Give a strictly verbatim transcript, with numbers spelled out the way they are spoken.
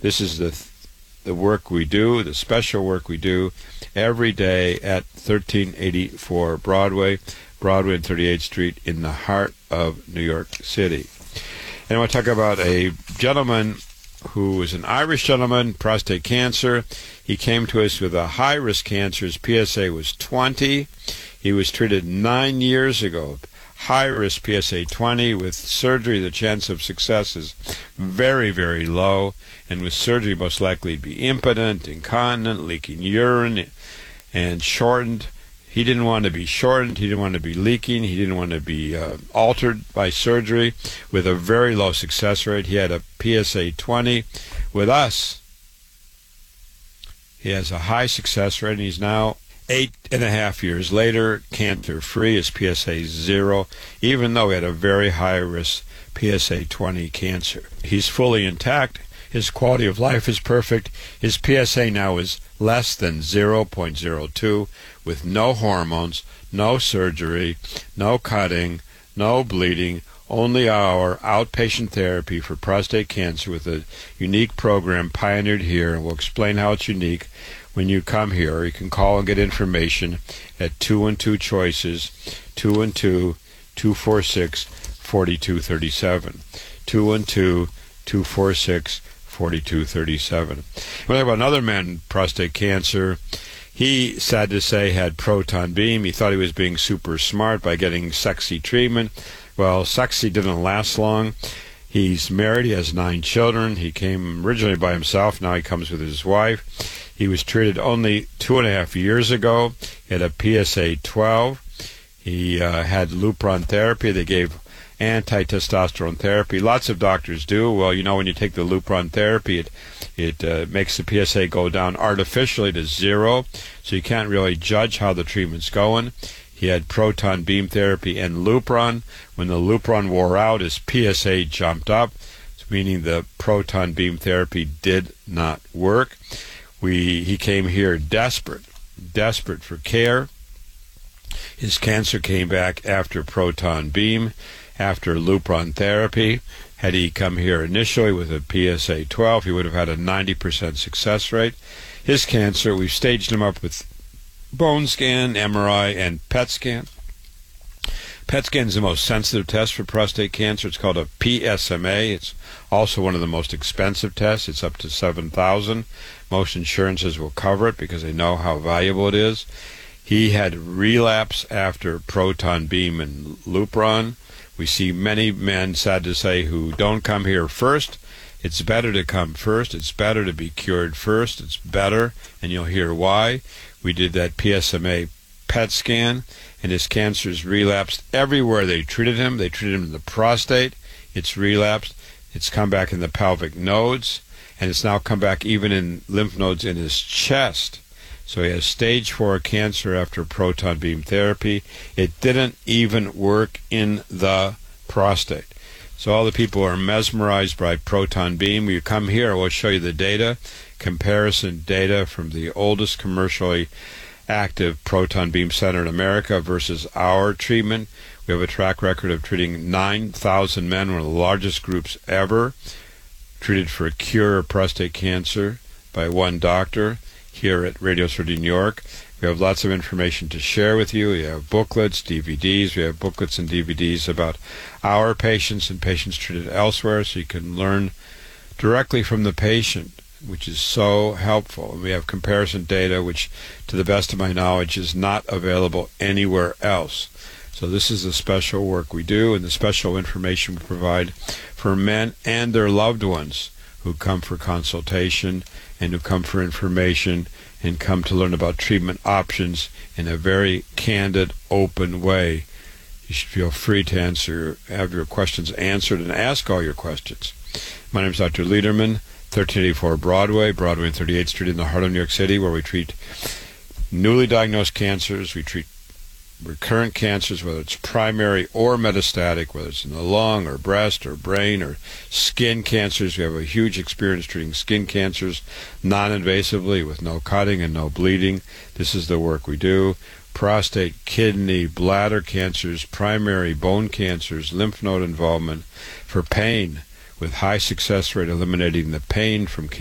This is the the work we do, the special work we do every day at thirteen eighty-four Broadway, Broadway and thirty-eighth Street in the heart of New York City. And I want to talk about a gentleman who is an Irish gentleman, prostate cancer. He came to us with a high-risk cancer. His P S A was twenty. He was treated nine years ago. High-risk P S A twenty. With surgery, the chance of success is very, very low. And with surgery, most likely to be impotent, incontinent, leaking urine, and shortened. He didn't want to be shortened. He didn't want to be leaking. He didn't want to be uh, altered by surgery. With a very low success rate, he had a P S A twenty. With us, he has a high success rate, and he's now eight and a half years later, cancer-free. His P S A is zero, even though he had a very high-risk P S A twenty cancer. He's fully intact. His quality of life is perfect. His P S A now is less than zero point zero two, with no hormones, no surgery, no cutting, no bleeding, only our outpatient therapy for prostate cancer with a unique program pioneered here, and we'll explain how it's unique when you come here. You can call and get information at two one two choices, two one two, two four six, four two three seven, two one two, two four six, four two three seven. We'll talk about another man with prostate cancer. He, sad to say, had proton beam. He thought he was being super smart by getting sexy treatment. Well, sexy didn't last long. He's married. He has nine children. He came originally by himself. Now he comes with his wife. He was treated only two and a half years ago. He had a P S A twelve. He uh, had Lupron therapy. They gave anti-testosterone therapy. Lots of doctors do. Well, you know, when you take the Lupron therapy, it it uh, makes the P S A go down artificially to zero, so you can't really judge how the treatment's going. He had proton beam therapy and Lupron. When the Lupron wore out, his P S A jumped up, meaning the proton beam therapy did not work. We he came here desperate, desperate for care. His cancer came back after proton beam, after Lupron therapy. Had he come here initially with a P S A twelve, he would have had a ninety percent success rate. His cancer, we've staged him up with bone scan, M R I, and P E T scan. P E T scan is the most sensitive test for prostate cancer. It's called a P S M A. It's also one of the most expensive tests. It's up to seven thousand dollars. Most insurances will cover it because they know how valuable it is. He had relapse after proton beam and Lupron. We see many men, sad to say, who don't come here first. It's better to come first. It's better to be cured first. It's better, and you'll hear why. We did that P S M A P E T scan, and his cancer's relapsed everywhere they treated him. They treated him in the prostate. It's relapsed. It's come back in the pelvic nodes, and it's now come back even in lymph nodes in his chest. So he has stage four cancer after proton beam therapy. It didn't even work in the prostate. So all the people are mesmerized by proton beam. You come here, we'll show you the data, comparison data from the oldest commercially active proton beam center in America versus our treatment. We have a track record of treating nine thousand men, one of the largest groups ever, treated for a cure of prostate cancer by one doctor here at Radio City, New York. We have lots of information to share with you. We have booklets, D V Ds. We have booklets and D V Ds about our patients and patients treated elsewhere, so you can learn directly from the patient, which is so helpful. And we have comparison data, which, to the best of my knowledge, is not available anywhere else. So this is the special work we do and the special information we provide for men and their loved ones who come for consultation and who come for information and come to learn about treatment options in a very candid, open way. You should feel free to answer, have your questions answered, and ask all your questions. My name is Doctor Lederman, thirteen eighty-four Broadway, Broadway and thirty-eighth Street in the heart of New York City, where we treat newly diagnosed cancers. We treat recurrent cancers, whether it's primary or metastatic, whether it's in the lung or breast or brain or skin cancers. We have a huge experience treating skin cancers non-invasively with no cutting and no bleeding. This is the work we do. Prostate, kidney, bladder cancers, primary bone cancers, lymph node involvement for pain with high success rate eliminating the pain from cancer.